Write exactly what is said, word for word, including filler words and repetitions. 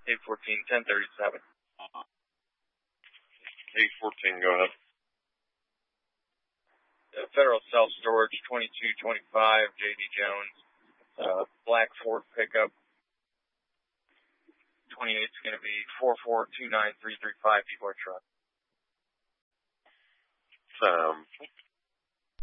eight fourteen, ten thirty-seven. eight fourteen, go ahead. Uh, Federal Self-Storage, twenty-two twenty-five, J D Jones. Uh, black Ford pickup. twenty-eight is going to be four four two nine three three five Detroit truck. Um,